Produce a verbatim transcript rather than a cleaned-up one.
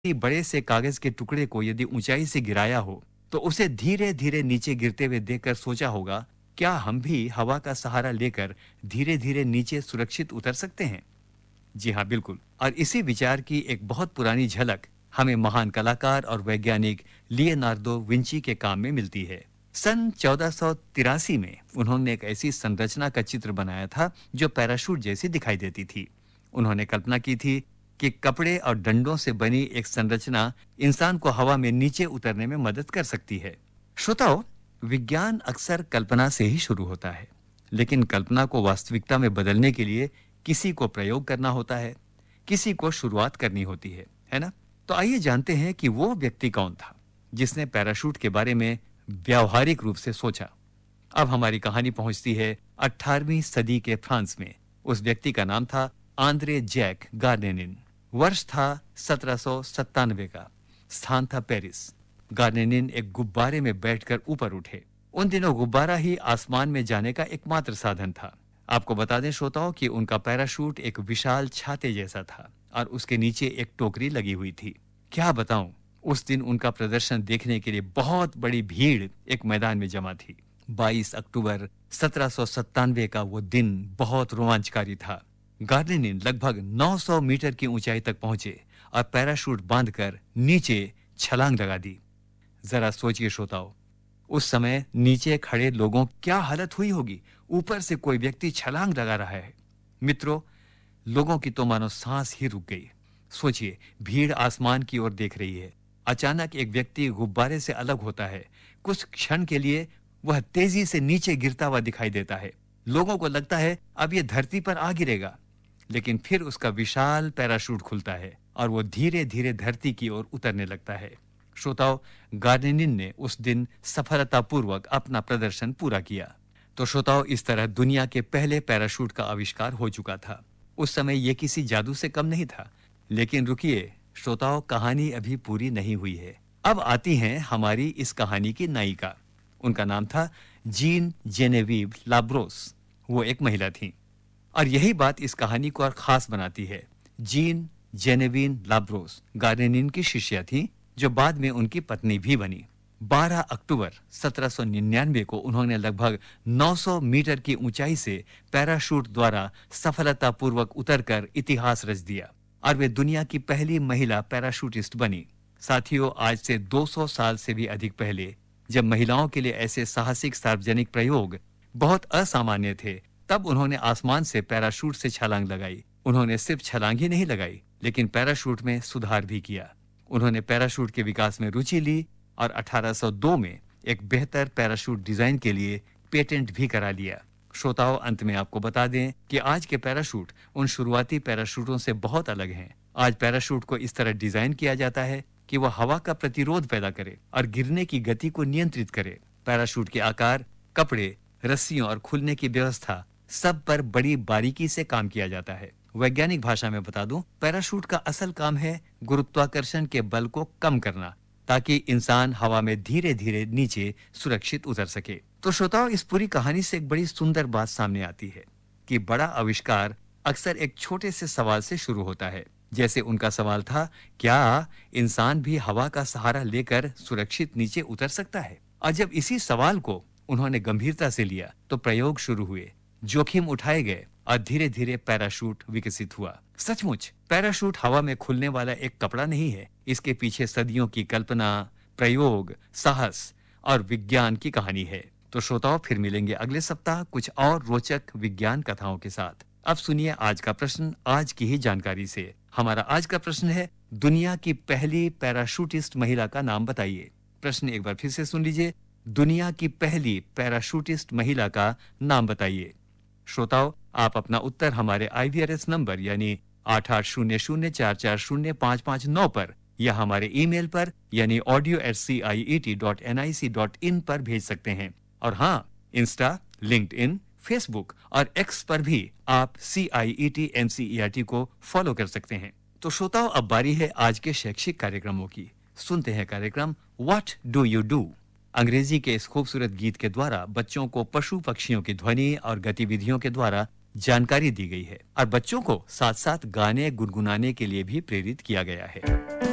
बड़े से कागज के टुकड़े को यदि ऊंचाई से गिराया हो तो उसे धीरे धीरे नीचे गिरते हुए देखकर सोचा होगा, क्या हम भी हवा का सहारा लेकर धीरे धीरे नीचे सुरक्षित उतर सकते हैं? जी हाँ, बिल्कुल। और इसी विचार की एक बहुत पुरानी झलक हमें महान कलाकार और वैज्ञानिक लियोनार्दो विंची के काम में मिलती है। सन चौदह सौ तिरासी में उन्होंने एक ऐसी संरचना का चित्र बनाया था जो पैराशूट जैसी दिखाई देती थी। उन्होंने कल्पना की थी कि कपड़े और डंडों से बनी एक संरचना इंसान को हवा में नीचे उतरने में मदद कर सकती है। श्रोताओ, विज्ञान अक्सर कल्पना से ही शुरू होता है, लेकिन कल्पना को वास्तविकता में बदलने के लिए किसी को प्रयोग करना होता है, किसी को शुरुआत करनी होती है, है ना? तो आइए जानते हैं कि वो व्यक्ति कौन था जिसने पैराशूट के बारे में व्यावहारिक रूप से सोचा। अब हमारी कहानी पहुंचती है अठारहवीं सदी के फ्रांस में। उस व्यक्ति का नाम था आंद्रे जैक गार्नेनिन। वर्ष था सत्रह सौ सत्तानवे का। स्थान था पेरिस। गार्नेनिन एक गुब्बारे में बैठकर ऊपर उठे। उन दिनों गुब्बारा ही आसमान में जाने का एकमात्र साधन था। आपको बता दें श्रोताओं कि उनका पैराशूट एक विशाल छाते जैसा था और उसके नीचे एक टोकरी लगी हुई थी। क्या बताऊं, उस दिन उनका प्रदर्शन देखने के लिए बहुत बड़ी भीड़ एक मैदान में जमा थी। बाईस अक्टूबर सत्रह सौ सत्तानवे का वो दिन बहुत रोमांचकारी था। गार्नेनिन लगभग नौ सौ मीटर की ऊंचाई तक पहुंचे और पैराशूट बांधकर नीचे छलांग लगा दी। जरा सोचिए श्रोताओ, उस समय नीचे खड़े लोगों क्या हालत हुई होगी। ऊपर से कोई व्यक्ति छलांग लगा रहा है। मित्रों, लोगों की तो मानो सांस ही रुक गई। सोचिए, भीड़ आसमान की ओर देख रही है। अचानक एक व्यक्ति गुब्बारे से अलग होता है। कुछ क्षण के लिए वह तेजी से नीचे गिरता हुआ दिखाई देता है। लोगों को लगता है अब यह धरती पर आ गिरेगा, लेकिन फिर उसका विशाल पैराशूट खुलता है और वो धीरे धीरे धरती की ओर उतरने लगता है। श्रोताओ, गार्नेनिन ने उस दिन सफलतापूर्वक अपना प्रदर्शन पूरा किया। तो श्रोताओ, इस तरह दुनिया के पहले पैराशूट का आविष्कार हो चुका था। उस समय यह किसी जादू से कम नहीं था। लेकिन रुकिए श्रोताओ, कहानी अभी पूरी नहीं हुई है। अब आती हैं हमारी इस कहानी की नायिका। उनका नाम था जीन जेनेविव लाब्रोस। वो एक महिला थी और यही बात इस कहानी को और खास बनाती है। जीन जेनेविन लाब्रोस गार्नेनिन की शिष्या थी, जो बाद में उनकी पत्नी भी बनी। बारह अक्टूबर सत्रह सौ निन्यानवे को उन्होंने लगभग नौ सौ मीटर की ऊंचाई से पैराशूट द्वारा सफलतापूर्वक उतरकर इतिहास रच दिया और वे दुनिया की पहली महिला पैराशूटिस्ट बनी। साथियों, आज से दो सौ साल से भी अधिक पहले, जब महिलाओं के लिए ऐसे साहसिक सार्वजनिक प्रयोग बहुत असामान्य थे, तब उन्होंने आसमान से पैराशूट से छलांग लगाई। उन्होंने सिर्फ छलांग ही नहीं लगाई, लेकिन पैराशूट में सुधार भी किया। उन्होंने पैराशूट के विकास में रुचि ली और अठारह सौ दो में एक बेहतर पैराशूट डिजाइन के लिए पेटेंट भी करा लिया। श्रोताओं, अंत में आपको बता दें कि आज के पैराशूट उन शुरुआती पैराशूटों से बहुत अलग हैं। आज पैराशूट को इस तरह डिजाइन किया जाता है कि वह हवा का प्रतिरोध पैदा करे और गिरने की गति को नियंत्रित करे। पैराशूट के आकार, कपड़े, रस्सियों और खुलने की व्यवस्था, सब पर बड़ी बारीकी से काम किया जाता है। वैज्ञानिक भाषा में बता दूं, पैराशूट का असल काम है गुरुत्वाकर्षण के बल को कम करना, ताकि इंसान हवा में धीरे धीरे नीचे सुरक्षित उतर सके। तो श्रोताओं, इस पूरी कहानी से एक बड़ी सुंदर बात सामने आती है कि बड़ा आविष्कार अक्सर एक छोटे से सवाल से शुरू होता है। जैसे उनका सवाल था, क्या इंसान भी हवा का सहारा लेकर सुरक्षित नीचे उतर सकता है? और जब इसी सवाल को उन्होंने गंभीरता से लिया तो प्रयोग शुरू हुए, जोखिम उठाए गए और धीरे धीरे पैराशूट विकसित हुआ। सचमुच पैराशूट हवा में खुलने वाला एक कपड़ा नहीं है। इसके पीछे सदियों की कल्पना, प्रयोग, साहस और विज्ञान की कहानी है। तो श्रोताओं, फिर मिलेंगे अगले सप्ताह कुछ और रोचक विज्ञान कथाओं के साथ। अब सुनिए आज का प्रश्न, आज की ही जानकारी से। हमारा आज का प्रश्न है, दुनिया की पहली पैराशूटिस्ट महिला का नाम बताइए। प्रश्न एक बार फिर से सुन लीजिए, दुनिया की पहली पैराशूटिस्ट महिला का नाम बताइए। श्रोताओं, आप अपना उत्तर हमारे आई वी आर एस नंबर यानी आठ आठ शून्य शून्य चार चार शून्य पाँच पाँच नौ पर या हमारे ईमेल पर यानी audio eight C I E T dot N I C dot in पर भेज सकते हैं। और हाँ, इंस्टा, लिंक्डइन, फेसबुक और एक्स पर भी आप सी आई E T N C E R T को फॉलो कर सकते हैं। तो श्रोताओं, अब बारी है आज के शैक्षिक कार्यक्रमों की। सुनते हैं कार्यक्रम व्हाट डू यू डू। अंग्रेजी के इस खूबसूरत गीत के द्वारा बच्चों को पशु पक्षियों की ध्वनि और गतिविधियों के द्वारा जानकारी दी गई है और बच्चों को साथ साथ गाने गुनगुनाने के लिए भी प्रेरित किया गया है।